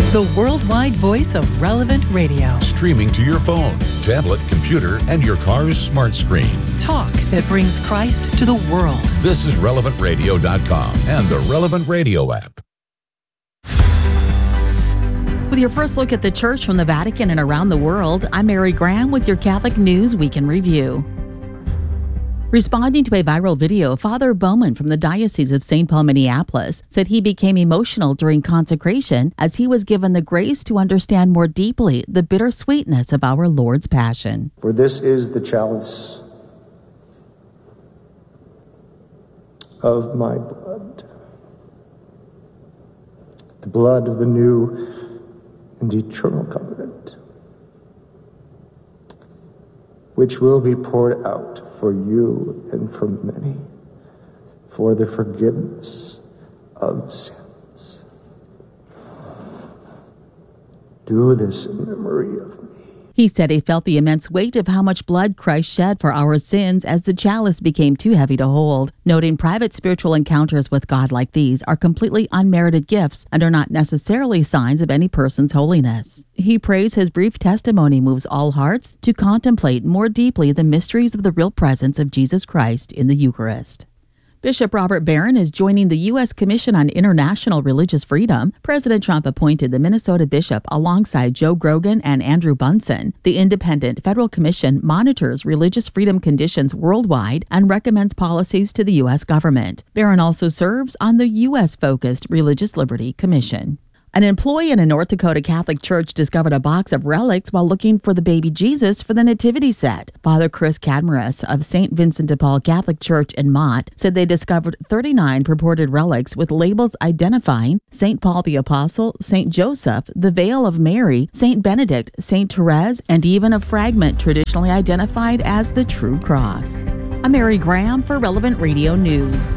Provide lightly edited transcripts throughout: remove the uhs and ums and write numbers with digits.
The worldwide voice of Relevant Radio. Streaming to your phone, tablet, computer, and your car's smart screen. Talk that brings Christ to the world. This is RelevantRadio.com and the Relevant Radio app. With your first look at the church from the Vatican and around the world, I'm Mary Graham with your Catholic News Week in Review. Responding to a viral video, Father Bowman from the Diocese of St. Paul, Minneapolis, said he became emotional during consecration as he was given the grace to understand more deeply the bittersweetness of our Lord's Passion. For this is the chalice of my blood, the blood of the new and eternal covenant, which will be poured out for you and for many, for the forgiveness of sins. Do this in memory of me. He said he felt the immense weight of how much blood Christ shed for our sins as the chalice became too heavy to hold, noting private spiritual encounters with God like these are completely unmerited gifts and are not necessarily signs of any person's holiness. He prays his brief testimony moves all hearts to contemplate more deeply the mysteries of the real presence of Jesus Christ in the Eucharist. Bishop Robert Barron is joining the U.S. Commission on International Religious Freedom. President Trump appointed the Minnesota bishop alongside Joe Grogan and Andrew Bunson. The independent federal commission monitors religious freedom conditions worldwide and recommends policies to the U.S. government. Barron also serves on the U.S.-focused Religious Liberty Commission. An employee in a North Dakota Catholic church discovered a box of relics while looking for the baby Jesus for the nativity set. Father Chris Cadmaris of St. Vincent de Paul Catholic Church in Mott said they discovered 39 purported relics with labels identifying St. Paul the Apostle, St. Joseph, the Veil of Mary, St. Benedict, St. Therese, and even a fragment traditionally identified as the True Cross. I'm Mary Graham for Relevant Radio News.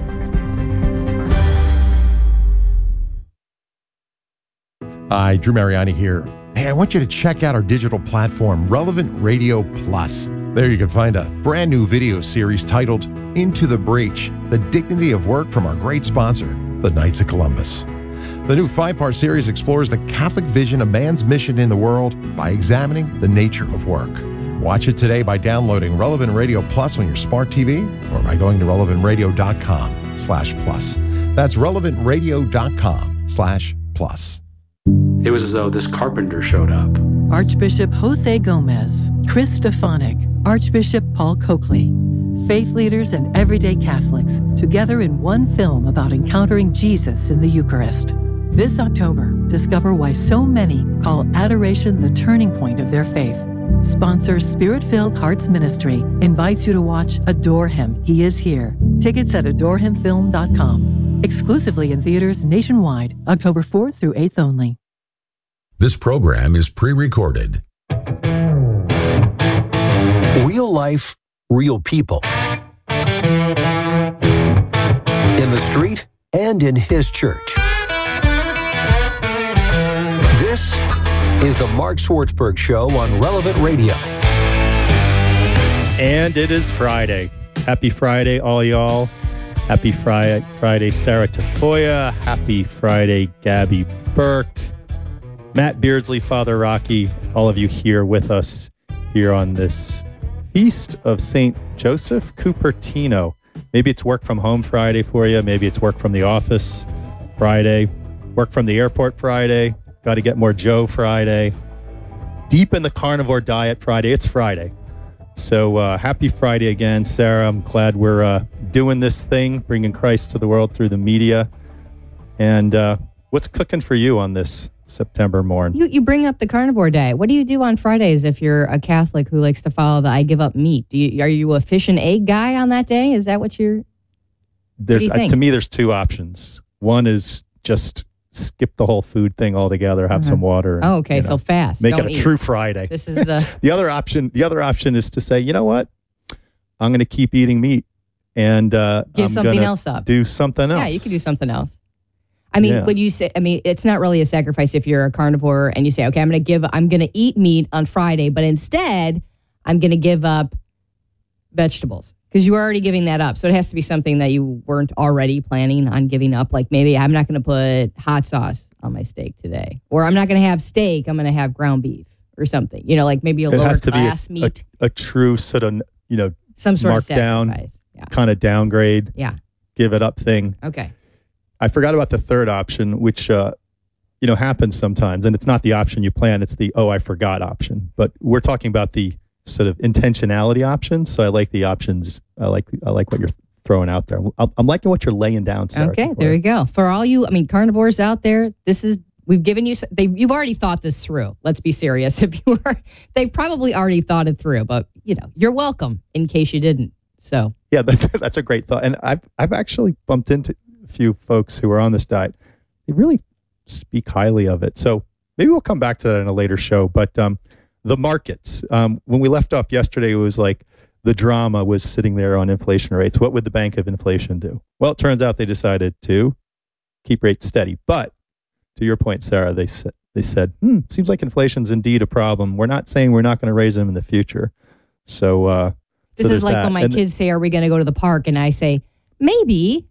Hi, Drew Mariani here. Hey, I want you to check out our digital platform, Relevant Radio Plus. There you can find a brand new video series titled Into the Breach, The Dignity of Work from our great sponsor, the Knights of Columbus. The new 5-part series explores the Catholic vision of man's mission in the world by examining the nature of work. Watch it today by downloading Relevant Radio Plus on your smart TV or by going to relevantradio.com/plus. That's relevantradio.com/plus. It was as though this carpenter showed up. Archbishop Jose Gomez, Chris Stefanik, Archbishop Paul Coakley. Faith leaders and everyday Catholics together in one film about encountering Jesus in the Eucharist. This October, discover why so many call adoration the turning point of their faith. Sponsor Spirit-Filled Hearts Ministry invites you to watch Adore Him, He Is Here. Tickets at adorehimfilm.com. Exclusively in theaters nationwide, October 4th through 8th only. This program is pre-recorded. Real life, real people. In the street and in his church. This is the Mark Swartzberg Show on Relevant Radio. And it is Friday. Happy Friday, all y'all. Happy Friday, Sarah Tafoya. Happy Friday, Gabby Burke. Matt Beardsley, Father Rocky, all of you here with us here on this Feast of St. Joseph Cupertino. Maybe it's work from home Friday for you. Maybe it's work from the office Friday. Work from the airport Friday. Got to get more Joe Friday. Deep in the carnivore diet Friday. It's Friday. So happy Friday again, Sarah. I'm glad we're doing this thing, bringing Christ to the world through the media. And what's cooking for you on this September morn? You bring up the carnivore diet. What do you do on Fridays if you're a Catholic who likes to follow the I give up meat? Are you a fish and egg guy on that day? Is that what you're... To me, there's two options. One is just skip the whole food thing altogether, have some water. And, okay, so fast. Make Don't it a eat. true Friday. This is the other option. The other option is to say, you know what? I'm going to keep eating meat and give something else up. Do something else. Yeah, you could do something else. I mean, when you say, it's not really a sacrifice if you're a carnivore and you say, okay, I'm going to eat meat on Friday, but instead I'm going to give up vegetables. Because you were already giving that up. So it has to be something that you weren't already planning on giving up. Like maybe I'm not going to put hot sauce on my steak today. Or I'm not going to have steak, I'm going to have ground beef or something. Like maybe a lower class meat. A true sort of, some sort of sacrifice. Kind of downgrade. Yeah. Give it up thing. Okay. I forgot about the third option, which, happens sometimes. And it's not the option you plan. It's the, I forgot option. But we're talking about the sort of intentionality options. So I like the options. I like what you're throwing out there. I'm liking what you're laying down, Sarah. Okay, there you go. For all you, carnivores out there, we've given you, you've already thought this through. Let's be serious. If you were, they've probably already thought it through, but you're welcome in case you didn't. So yeah, that's a great thought. And I've actually bumped into a few folks who are on this diet. They really speak highly of it. So maybe we'll come back to that in a later show. But the markets, when we left off yesterday, it was like the drama was sitting there on inflation rates. What would the Bank of Inflation do? Well, it turns out they decided to keep rates steady. But to your point, Sarah, they said, seems like inflation's indeed a problem. We're not saying we're not going to raise them in the future. So this is like when my kids say, are we going to go to the park? And I say, maybe.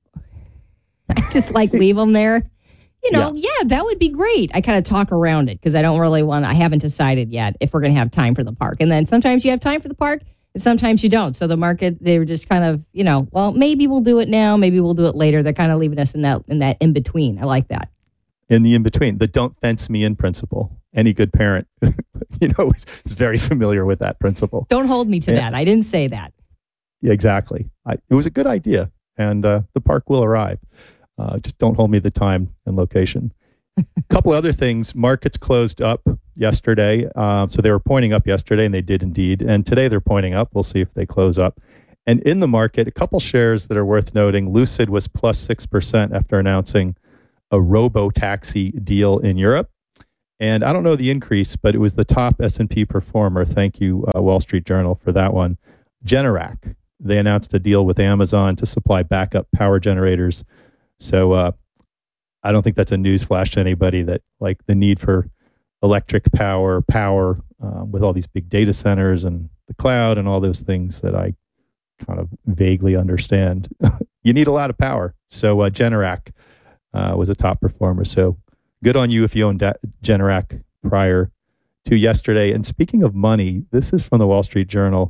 I just leave them there. Yeah, that would be great. I kind of talk around it because I don't really I haven't decided yet if we're going to have time for the park. And then sometimes you have time for the park and sometimes you don't. So the market, they were just kind of, well, maybe we'll do it now. Maybe we'll do it later. They're kind of leaving us in that in between. I like that. In the in between, the don't fence me in principle. Any good parent, is very familiar with that principle. Don't hold me to that. I didn't say that. Yeah, exactly. It was a good idea, and the park will arrive. Just don't hold me the time and location. A couple other things. Markets closed up yesterday. So they were pointing up yesterday, and they did indeed. And today they're pointing up. We'll see if they close up. And in the market, a couple shares that are worth noting. Lucid was plus 6% after announcing a robo-taxi deal in Europe. And I don't know the increase, but it was the top S&P performer. Thank you, Wall Street Journal, for that one. Generac. They announced a deal with Amazon to supply backup power generators. So I don't think that's a news flash to anybody that the need for electric power with all these big data centers and the cloud and all those things that I kind of vaguely understand. You need a lot of power. So Generac was a top performer. So good on you if you owned Generac prior to yesterday. And speaking of money, this is from the Wall Street Journal,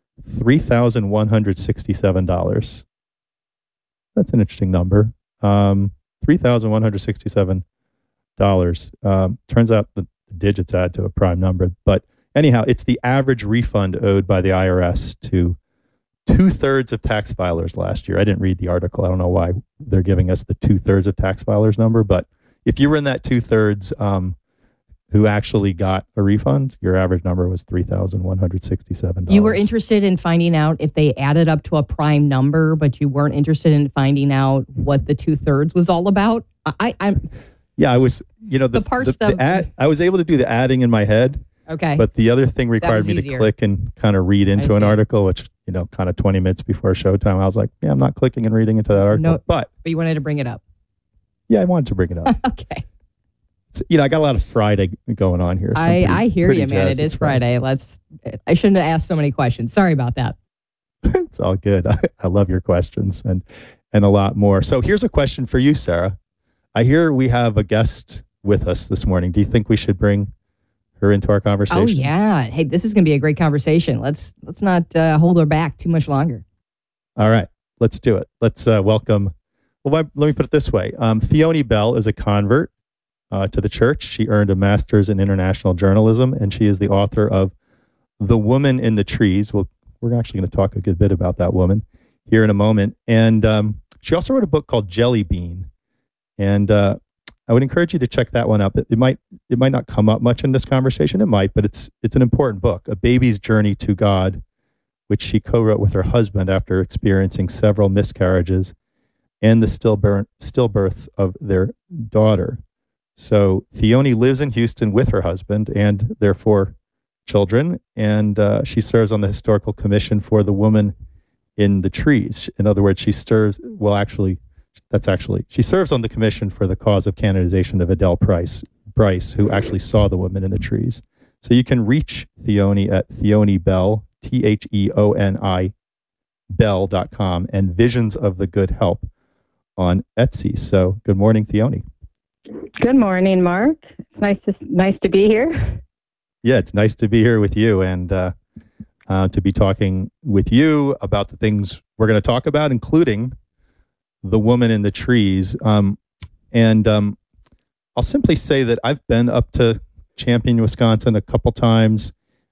$3,167. That's an interesting number. $3,167. Turns out the digits add to a prime number. But anyhow, it's the average refund owed by the IRS to 2/3 of tax filers last year. I didn't read the article. I don't know why they're giving us the 2/3 of tax filers number. But if you were in that 2/3 who actually got a refund, your average number was $3,167. You were interested in finding out if they added up to a prime number, but you weren't interested in finding out what the 2/3 was all about. Yeah, I was. The parts that I was able to do the adding in my head. Okay. But the other thing required me to click and kind of read into an article, which kind of 20 minutes before showtime, I was like, yeah, I'm not clicking and reading into that article. No, but you wanted to bring it up. Yeah, I wanted to bring it up. Okay. I got a lot of Friday going on here. So I hear you, man. It is Friday. I shouldn't have asked so many questions. Sorry about that. It's all good. I love your questions and a lot more. So here's a question for you, Sarah. I hear we have a guest with us this morning. Do you think we should bring her into our conversation? Oh, yeah. Hey, this is going to be a great conversation. Let's not hold her back too much longer. All right. Let's do it. Let's welcome. Well, let me put it this way. Theoni Bell is a convert to the church. She earned a master's in international journalism, and she is the author of The Woman in the Trees. We're actually going to talk a good bit about that woman here in a moment. And she also wrote a book called Jelly Bean. And I would encourage you to check that one out. It might not come up much in this conversation. It might, but it's an important book, A Baby's Journey to God, which she co-wrote with her husband after experiencing several miscarriages and the stillbirth of their daughter. So Theoni lives in Houston with her husband and their 4 children, and she serves on the Historical Commission for the Woman in the Trees. In other words, she serves on the commission for the cause of canonization of Adele Bryce, who actually saw the woman in the trees. So you can reach Theoni at Theoni Bell, THEONI Bell.com, and Visions of the Good Help on Etsy. So good morning, Theoni. Good morning, Mark. It's nice to be here. Yeah, it's nice to be here with you and to be talking with you about the things we're going to talk about, including the woman in the trees. I'll simply say that I've been up to Champion, Wisconsin a couple times.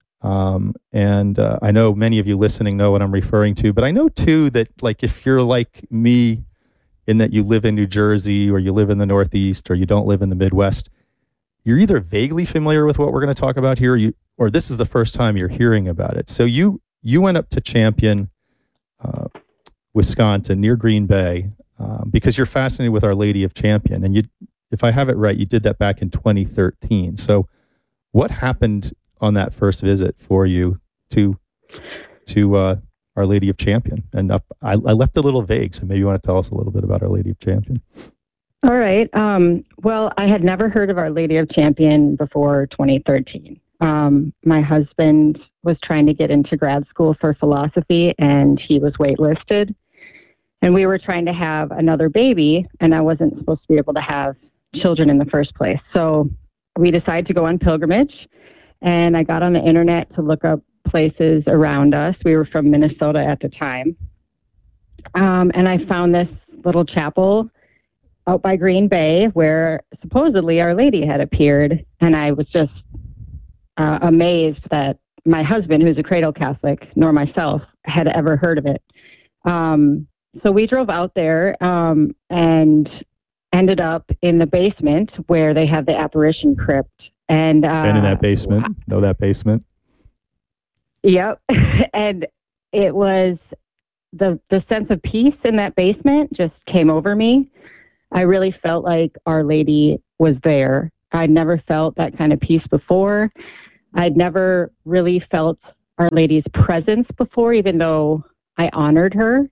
I know many of you listening know what I'm referring to, but I know too that like if you're like me in that you live in New Jersey or you live in the Northeast or you don't live in the Midwest, you're either vaguely familiar with what we're going to talk about here or this is the first time you're hearing about it. So you went up to Champion, Wisconsin, near Green Bay, because you're fascinated with Our Lady of Champion. And if I have it right, you did that back in 2013. So what happened on that first visit for you to Our Lady of Champion? And I left a little vague, so maybe you want to tell us a little bit about Our Lady of Champion. All right. Well, I had never heard of Our Lady of Champion before 2013. My husband was trying to get into grad school for philosophy, and he was waitlisted. And we were trying to have another baby, and I wasn't supposed to be able to have children in the first place. So we decided to go on pilgrimage, and I got on the internet to look up places around us. We were from Minnesota at the time. And I found this little chapel out by Green Bay where supposedly Our Lady had appeared. And I was just amazed that my husband, who's a cradle Catholic, nor myself, had ever heard of it. So we drove out there and ended up in the basement where they have the apparition crypt. And in that basement? Know that basement? Yep. And it was the sense of peace in that basement just came over me. I really felt like Our Lady was there. I'd never felt that kind of peace before. I'd never really felt Our Lady's presence before, even though I honored her.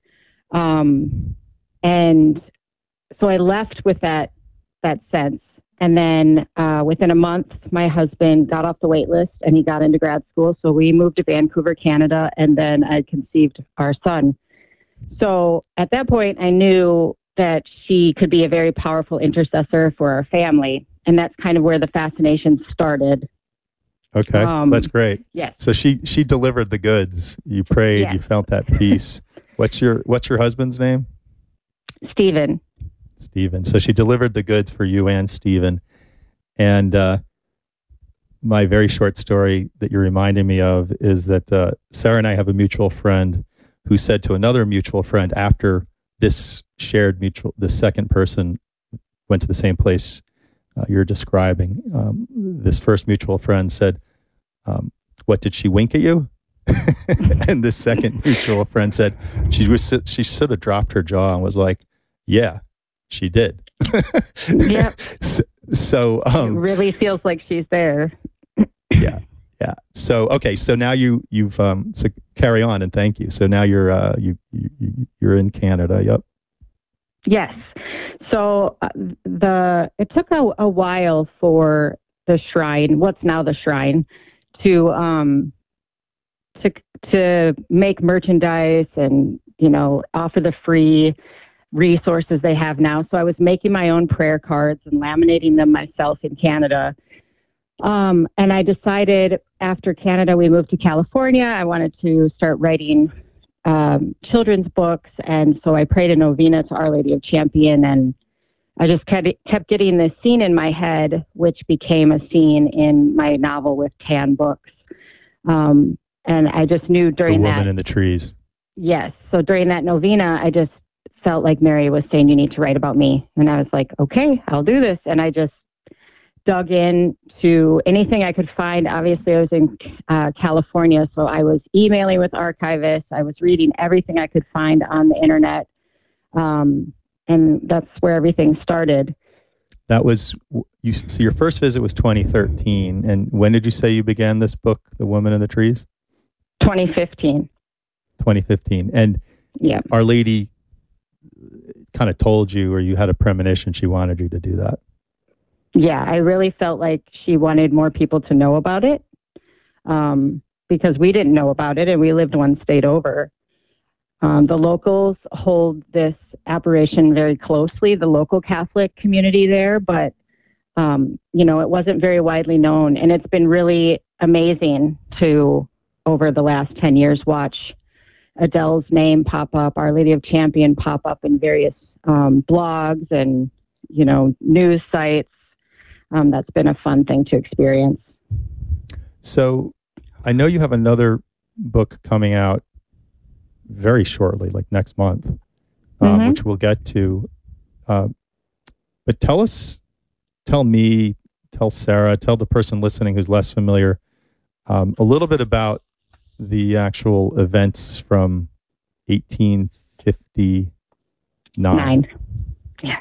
And so I left with that sense. And then within a month, my husband got off the wait list and he got into grad school. So we moved to Vancouver, Canada, and then I conceived our son. So at that point, I knew that she could be a very powerful intercessor for our family. And that's kind of where the fascination started. Okay, that's great. Yes. So she delivered the goods. You prayed, yes. You felt that peace. What's your husband's name? Stephen. So she delivered the goods for you and Stephen. And my very short story that you're reminding me of is that Sarah and I have a mutual friend who said to another mutual friend after this second person went to the same place you're describing. This first mutual friend said, what, did she wink at you? And this second mutual friend said, she sort of dropped her jaw and was like, yeah, she did. Yeah. So it really feels like she's there. Yeah. So okay, so now you've so carry on and thank you. So now you're in Canada. Yep. Yes. So it took a while for the shrine, what's now the shrine, to make merchandise and offer the free resources they have now. So I was making my own prayer cards and laminating them myself in Canada. And I decided after Canada, we moved to California. I wanted to start writing children's books. And so I prayed a novena to Our Lady of Champion. And I just kept getting this scene in my head, which became a scene in my novel with Tan Books. And I just knew during The Woman Woman in the Trees. Yes. So during that novena, I just felt like Mary was saying, you need to write about me. And I was like, okay, I'll do this. And I just dug in to anything I could find. Obviously, I was in California, so I was emailing with archivists. I was reading everything I could find on the internet. And that's where everything started. That was, so your first visit was 2013. And when did you say you began this book, The Woman in the Trees? 2015. 2015. And yeah, Our Lady kind of told you, or you had a premonition she wanted you to do that. Yeah, I really felt like she wanted more people to know about it because we didn't know about it and we lived one state over. The locals hold this apparition very closely, the local Catholic community there, but It wasn't very widely known. And it's been really amazing to, over the last 10 years, watch Adele's name pop up, Our Lady of Champion pop up in various blogs and, news sites. That's been a fun thing to experience. So I know you have another book coming out very shortly, like next month, which we'll get to. But tell me, tell Sarah, tell the person listening who's less familiar, a little bit about the actual events from 1859. Yeah.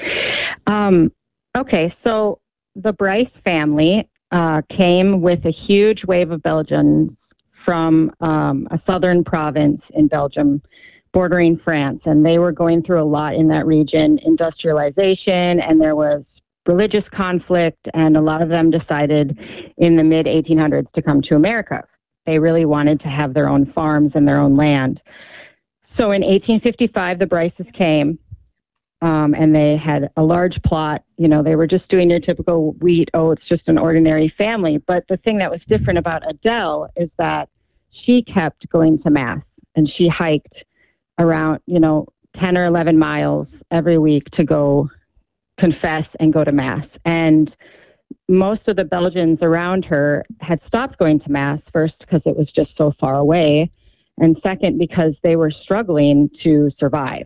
Okay, so the Bryce family came with a huge wave of Belgians from a southern province in Belgium bordering France, and they were going through a lot in that region, industrialization, and there was religious conflict, and a lot of them decided in the mid-1800s to come to America. They really wanted to have their own farms and their own land. So in 1855, the Bryces came, and they had a large plot. They were just doing your typical wheat, it's just an ordinary family. But the thing that was different about Adele is that she kept going to Mass, and she hiked around, 10 or 11 miles every week to go confess and go to Mass. And most of the Belgians around her had stopped going to Mass, first because it was just so far away, and second because they were struggling to survive.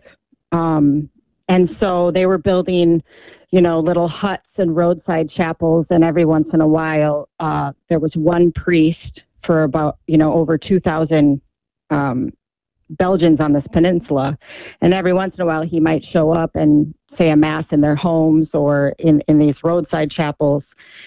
And so they were building, little huts and roadside chapels, and every once in a while there was one priest for about, over 2,000 Belgians on this peninsula, and every once in a while he might show up and say a Mass in their homes or in these roadside chapels.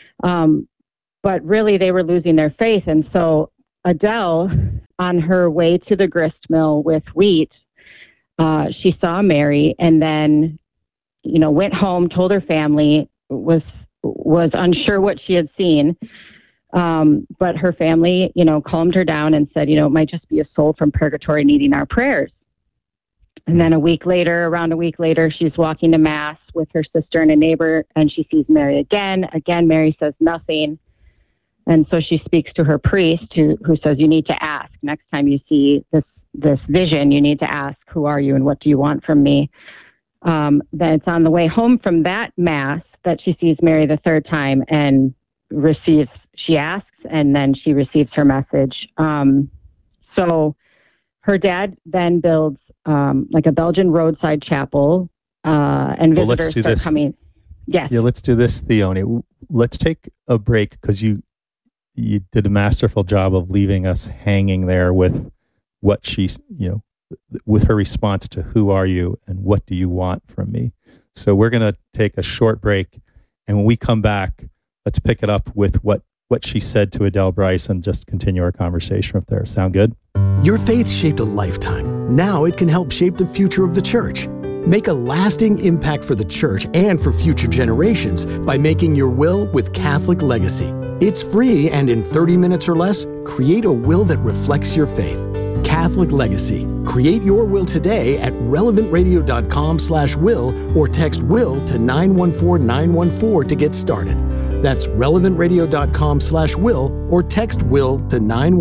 But really they were losing their faith. And so Adele, on her way to the grist mill with wheat, she saw Mary, and then, went home, told her family, was unsure what she had seen. But her family, calmed her down and said, it might just be a soul from purgatory needing our prayers. And then around a week later, she's walking to Mass with her sister and a neighbor, and she sees Mary again. Again, Mary says nothing. And so she speaks to her priest who says, you need to ask. Next time you see this vision, you need to ask, who are you and what do you want from me? Then it's on the way home from that Mass that she sees Mary the third time and she asks, and then she receives her message. So her dad then builds like a Belgian roadside chapel, and visitors start coming. Yes. Yeah, let's do this, Theoni. Let's take a break because you did a masterful job of leaving us hanging there with what she's, with her response to who are you and what do you want from me. So we're going to take a short break, and when we come back, let's pick it up with what she said to Adele Bryce and just continue our conversation up there. Sound good? Your faith shaped a lifetime. Now it can help shape the future of the church. Make a lasting impact for the church and for future generations by making your will with Catholic Legacy. It's free, and in 30 minutes or less, create a will that reflects your faith. Catholic Legacy. Create your will today at relevantradio.com/will or text will to 914914 to get started. That's relevantradio.com/will or text will to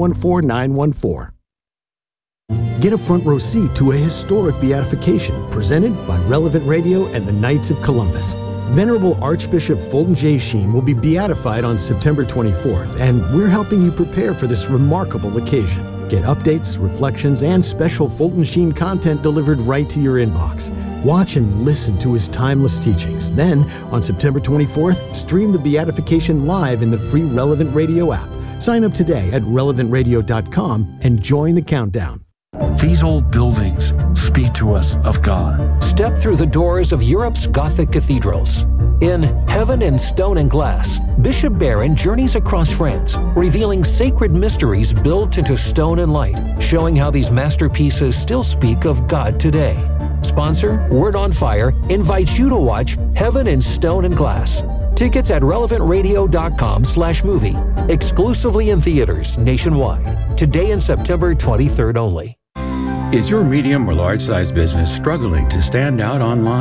914914. Get a front row seat to a historic beatification presented by Relevant Radio and the Knights of Columbus. Venerable Archbishop Fulton J. Sheen will be beatified on September 24th, and we're helping you prepare for this remarkable occasion. Get updates, reflections, and special Fulton Sheen content delivered right to your inbox. Watch and listen to his timeless teachings. Then, on September 24th, stream the beatification live in the free Relevant Radio app. Sign up today at relevantradio.com and join the countdown. These old buildings speak to us of God. Step through the doors of Europe's Gothic cathedrals. In Heaven in Stone and Glass, Bishop Barron journeys across France, revealing sacred mysteries built into stone and light, showing how these masterpieces still speak of God today. Sponsor, Word on Fire, invites you to watch Heaven in Stone and Glass. Tickets at relevantradio.com/movie. Exclusively in theaters nationwide. Today and September 23rd only. Is your medium or large size business struggling to stand out online?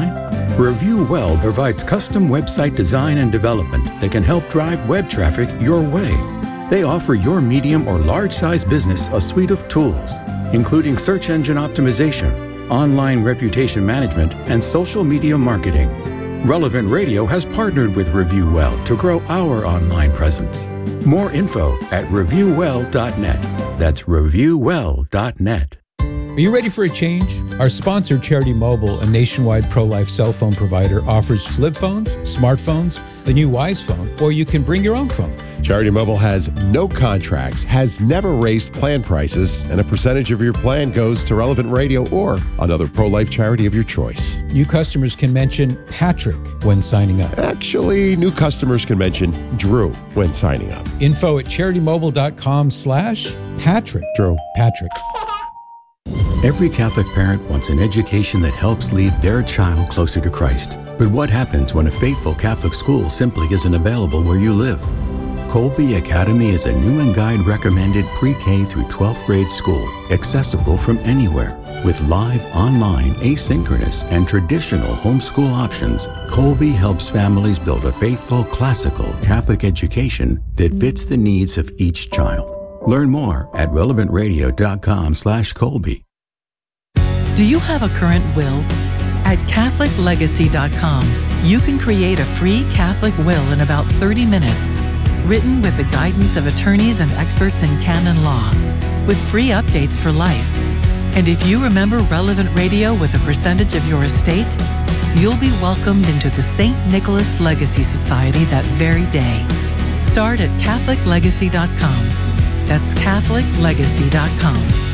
Review Well provides custom website design and development that can help drive web traffic your way. They offer your medium or large-size business a suite of tools, including search engine optimization, online reputation management, and social media marketing. Relevant Radio has partnered with Review Well to grow our online presence. More info at reviewwell.net. That's reviewwell.net. Are you ready for a change? Our sponsor, Charity Mobile, a nationwide pro-life cell phone provider, offers flip phones, smartphones, the new Wise phone, or you can bring your own phone. Charity Mobile has no contracts, has never raised plan prices, and a percentage of your plan goes to Relevant Radio or another pro-life charity of your choice. New customers can mention Patrick when signing up. Actually, new customers can mention Drew when signing up. Info at CharityMobile.com/Patrick. Drew. Patrick. Every Catholic parent wants an education that helps lead their child closer to Christ. But what happens when a faithful Catholic school simply isn't available where you live? Colby Academy is a Newman Guide recommended pre-K through 12th grade school, accessible from anywhere. With live, online, asynchronous, and traditional homeschool options, Colby helps families build a faithful, classical Catholic education that fits the needs of each child. Learn more at relevantradio.com/Colby. Do you have a current will? At CatholicLegacy.com, you can create a free Catholic will in about 30 minutes, written with the guidance of attorneys and experts in canon law, with free updates for life. And if you remember Relevant Radio with a percentage of your estate, you'll be welcomed into the St. Nicholas Legacy Society that very day. Start at CatholicLegacy.com. That's CatholicLegacy.com.